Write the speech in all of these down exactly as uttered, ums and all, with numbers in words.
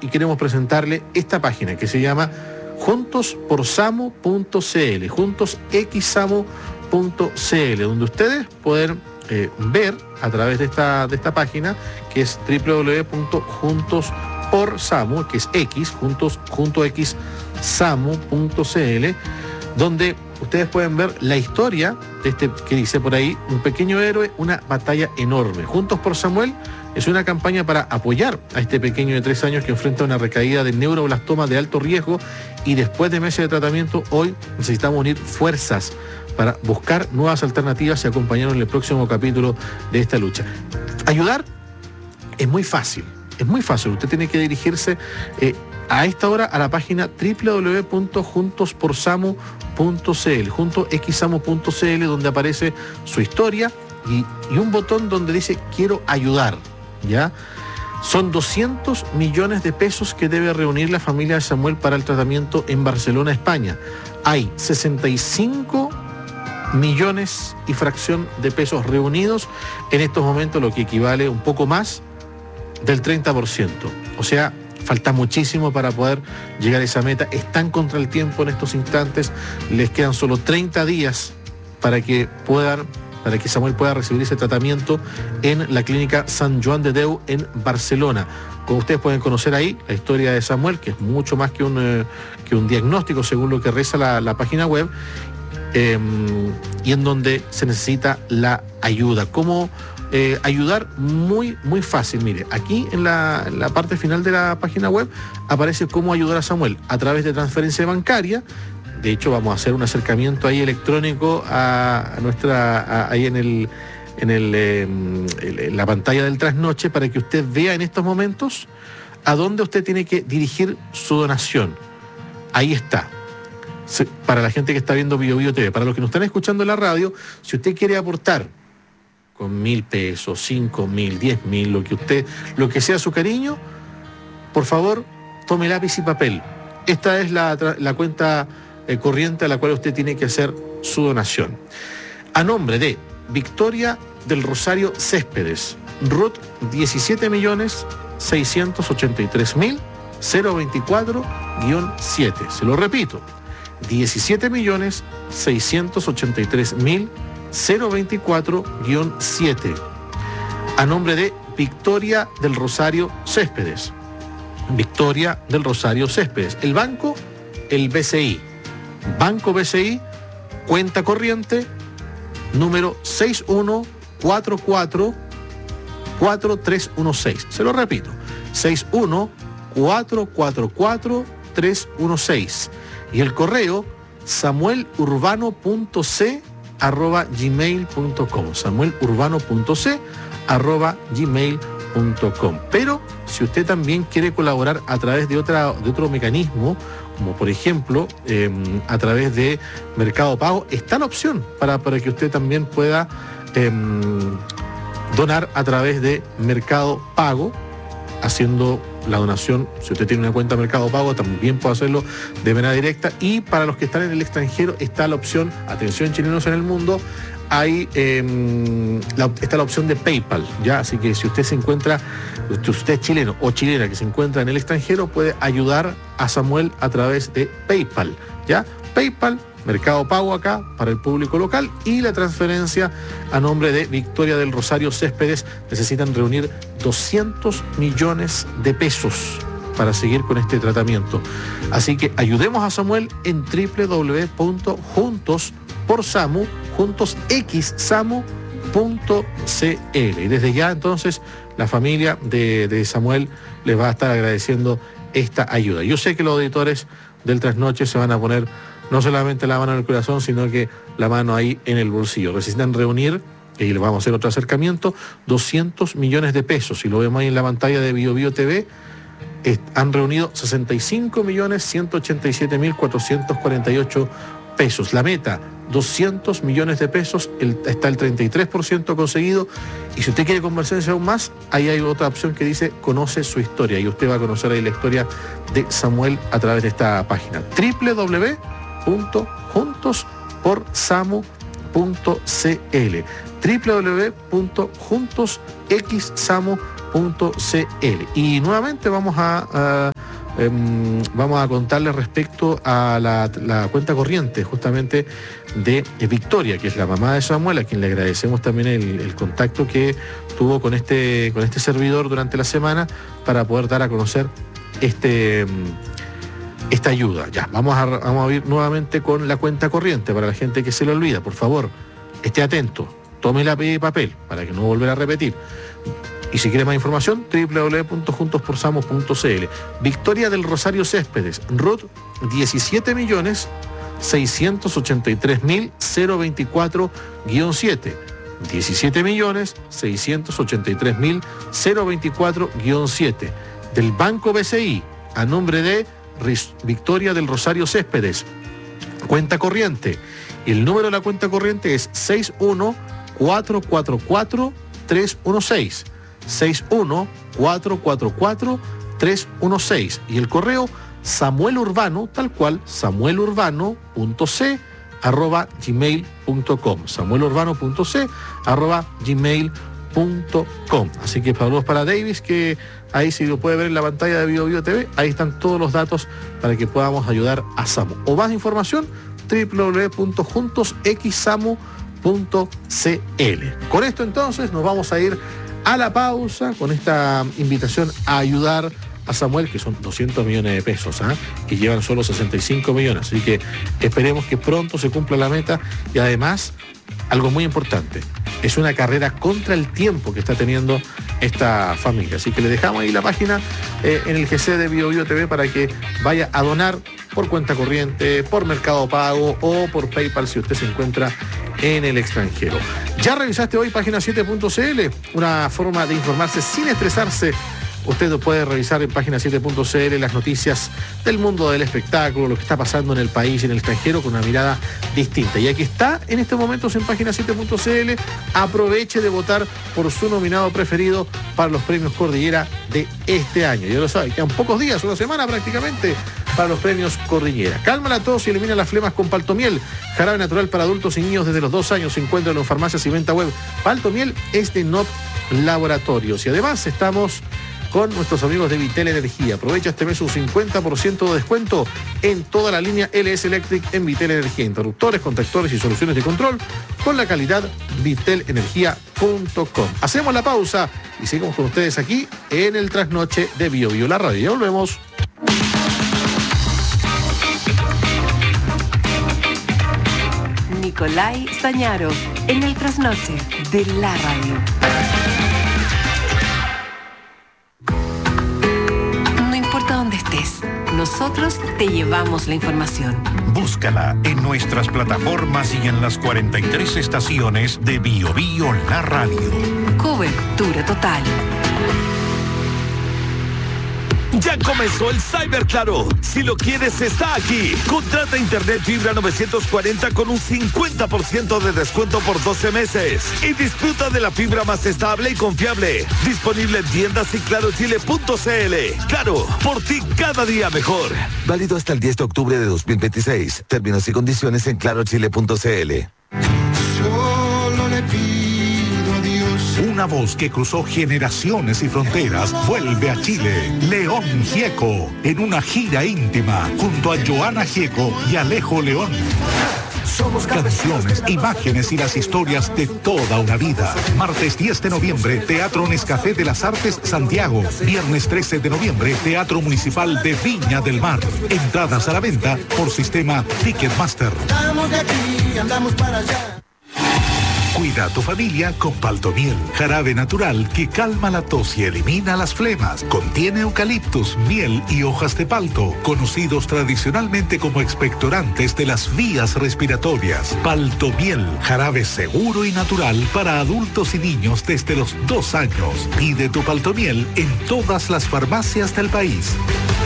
y queremos presentarle esta página que se llama juntos por samu punto c l, juntos x samu punto c l, donde ustedes pueden eh, ver a través de esta, de esta página, que es doble u doble u doble u punto juntos por samu, que es X, juntos, junto x samu punto c l, donde ustedes pueden ver la historia de este que dice por ahí, un pequeño héroe, una batalla enorme. Juntos por Samuel es una campaña para apoyar a este pequeño de tres años que enfrenta una recaída de neuroblastoma de alto riesgo y después de meses de tratamiento, hoy necesitamos unir fuerzas para buscar nuevas alternativas y acompañarnos en el próximo capítulo de esta lucha. Ayudar es muy fácil, es muy fácil. Usted tiene que dirigirse eh, a esta hora a la página doble u doble u doble u punto juntos por samu punto c l, junto x samu punto c l, donde aparece su historia y, y un botón donde dice quiero ayudar, ¿ya? Son doscientos millones de pesos que debe reunir la familia de Samuel para el tratamiento en Barcelona, España. Hay sesenta y cinco millones y fracción de pesos reunidos en estos momentos, lo que equivale un poco más del treinta por ciento. O sea, falta muchísimo para poder llegar a esa meta. Están contra el tiempo en estos instantes. Les quedan solo treinta días para que puedan, para que Samuel pueda recibir ese tratamiento en la clínica Sant Joan de Déu en Barcelona. Como ustedes pueden conocer ahí, la historia de Samuel, que es mucho más que un, eh, que un diagnóstico, según lo que reza la, la página web, eh, y en donde se necesita la ayuda. ¿Cómo Eh, ayudar? Muy, muy fácil. Mire, aquí en la, en la parte final de la página web aparece cómo ayudar a Samuel a través de transferencia bancaria. De hecho, vamos a hacer un acercamiento ahí electrónico a, a nuestra, a, ahí en el, en el, eh, en la pantalla del trasnoche, para que usted vea en estos momentos a dónde usted tiene que dirigir su donación. Ahí está. Para la gente que está viendo Bio Bio T V, para los que nos están escuchando en la radio, si usted quiere aportar con mil pesos, cinco mil, diez mil, lo que usted, lo que sea su cariño, por favor, tome lápiz y papel. Esta es la, la cuenta eh, corriente a la cual usted tiene que hacer su donación. A nombre de Victoria del Rosario Céspedes, R U T diecisiete millones seiscientos ochenta y tres mil veinticuatro guión siete. Se lo repito, diecisiete millones seiscientos ochenta y tres mil veinticuatro guión siete. A nombre de Victoria del Rosario Céspedes. Victoria del Rosario Céspedes. El banco, el B C I. Banco B C I, cuenta corriente, número seis uno cuatro cuatro cuatro tres uno seis. Se lo repito, seis uno cuatro cuatro cuatro tres uno seis. Y el correo, samuelurbano.c arroba gmail punto com, samuelurbano.c arroba gmail punto com. Pero si usted también quiere colaborar a través de otra de otro mecanismo, como por ejemplo eh, a través de Mercado Pago, está la opción para, para que usted también pueda eh, donar a través de Mercado Pago, haciendo la donación. Si usted tiene una cuenta Mercado Pago, también puede hacerlo de manera directa. Y para los que están en el extranjero está la opción, atención chilenos en el mundo, hay eh, la, está la opción de PayPal, ¿ya? Así que si usted se encuentra, usted es chileno o chilena que se encuentra en el extranjero, puede ayudar a Samuel a través de PayPal, ¿ya? PayPal, Mercado Pago acá para el público local, y la transferencia a nombre de Victoria del Rosario Céspedes. Necesitan reunir doscientos millones de pesos para seguir con este tratamiento. Así que ayudemos a Samuel en doble u doble u doble u punto juntos por samu, juntos x samu punto c l. Y desde ya entonces la familia de, de Samuel les va a estar agradeciendo esta ayuda. Yo sé que los auditores del Trasnoche se van a poner no solamente la mano en el corazón, sino que la mano ahí en el bolsillo. Necesitan reunir, y les vamos a hacer otro acercamiento, doscientos millones de pesos. Y lo vemos ahí en la pantalla de Bio Bio T V. Eh, han reunido sesenta y cinco millones ciento ochenta y siete mil cuatrocientos cuarenta y ocho pesos. La meta, doscientos millones de pesos, el, está el treinta y tres por ciento conseguido. Y si usted quiere conversarse aún más, ahí hay otra opción que dice conoce su historia, y usted va a conocer ahí la historia de Samuel a través de esta página, doble u doble u doble u punto juntos por samu punto c l, doble u doble u doble u punto juntos x samu punto c l. Y nuevamente vamos a, a eh, vamos a contarles respecto a la, la cuenta corriente justamente de Victoria, que es la mamá de Samuel, a quien le agradecemos también el, el contacto que tuvo con este, con este servidor durante la semana para poder dar a conocer este, esta ayuda. Ya, vamos a, vamos a ir nuevamente con la cuenta corriente para la gente que se le olvida. Por favor, esté atento, tome lápiz y papel para que no volver a repetir. Y si quiere más información, doble u doble u doble u punto juntos por samo punto c l. Victoria del Rosario Céspedes, R U T diecisiete millones seiscientos ochenta y tres mil veinticuatro guión siete. diecisiete millones seiscientos ochenta y tres mil veinticuatro guión siete. Del Banco B C I, a nombre de Victoria del Rosario Céspedes. Cuenta corriente. El número de la cuenta corriente es seis uno cuatro cuatro cuatro tres uno seis. seis uno cuatro cuatro cuatro tres uno seis. Y el correo Samuel Urbano, tal cual, samuelurbano.c arroba gmail punto com. samuelurbano.c arroba gmail punto com. Así que saludos para Davis, que ahí si lo puede ver en la pantalla de Bio Bio T V, ahí están todos los datos para que podamos ayudar a Samu. O más información, doble u doble u doble u punto juntos x samu punto c l. Con esto entonces nos vamos a ir a la pausa con esta invitación a ayudar a Samuel, que son doscientos millones de pesos, ¿eh? que llevan solo sesenta y cinco millones. Así que esperemos que pronto se cumpla la meta y además, algo muy importante, es una carrera contra el tiempo que está teniendo esta familia. Así que le dejamos ahí la página eh, en el G C de Bio Bio T V para que vaya a donar por cuenta corriente, por Mercado Pago o por PayPal si usted se encuentra en el extranjero. ¿Ya revisaste hoy página siete punto c l? Una forma de informarse sin estresarse. Usted puede revisar en página siete punto c l las noticias del mundo del espectáculo, lo que está pasando en el país y en el extranjero con una mirada distinta. Y aquí está en estos momentos en página siete punto c l. Aproveche de votar por su nominado preferido para los premios Cordillera de este año. Ya lo sabe, quedan pocos días, una semana prácticamente, para los premios Cordillera. Calma la tos y elimina las flemas con Paltomiel. Jarabe natural para adultos y niños desde los dos años. Se encuentra en farmacias y venta web. Paltomiel es de N O T Laboratorios. Y además estamos con nuestros amigos de Vitel Energía. Aprovecha este mes un cincuenta por ciento de descuento en toda la línea L S Electric en Vitel Energía. Interruptores, contactores y soluciones de control con la calidad vitel energía punto com. Hacemos la pausa y seguimos con ustedes aquí en el Trasnoche de Bio Bio, la radio. Ya volvemos. Nicolai Stañaro en el Trasnoche de la radio. Donde estés, nosotros te llevamos la información. Búscala en nuestras plataformas y en las cuarenta y tres estaciones de Bio Bio La Radio. Cobertura total. Ya comenzó el Cyber Claro. Si lo quieres, está aquí. Contrata internet fibra novecientos cuarenta con un cincuenta por ciento de descuento por doce meses. Y disfruta de la fibra más estable y confiable. Disponible en tiendas y claro chile punto c l. Claro, por ti cada día mejor. Válido hasta el diez de octubre de dos mil veintiséis. Términos y condiciones en claro chile punto c l. Solo le pido a Dios. Una voz que cruzó generaciones y fronteras vuelve a Chile. León Gieco, en una gira íntima, junto a Joana Gieco y Alejo León. Somos canciones, imágenes y las historias de toda una vida. Martes diez de noviembre, Teatro Nescafé de las Artes, Santiago. Viernes trece de noviembre, Teatro Municipal de Viña del Mar. Entradas a la venta por sistema Ticketmaster. Andamos de aquí, andamos para allá. Cuida a tu familia con Paltomiel, jarabe natural que calma la tos y elimina las flemas. Contiene eucaliptus, miel y hojas de palto, conocidos tradicionalmente como expectorantes de las vías respiratorias. Paltomiel, jarabe seguro y natural para adultos y niños desde los dos años. Pide tu Paltomiel en todas las farmacias del país.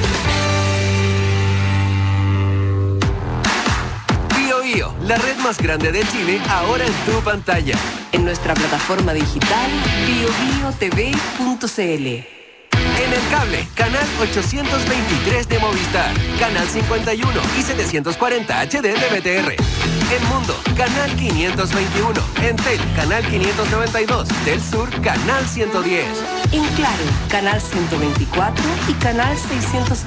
La red más grande de Chile, ahora en tu pantalla. En nuestra plataforma digital bio bio t v punto c l. En el cable, canal ochocientos veintitrés de Movistar, canal cincuenta y uno y setecientos cuarenta H D de B T R. En Mundo, Canal quinientos veintiuno. En Tel, Canal quinientos noventa y dos. Del Sur, Canal ciento diez. En Claro, Canal ciento veinticuatro y Canal seiscientos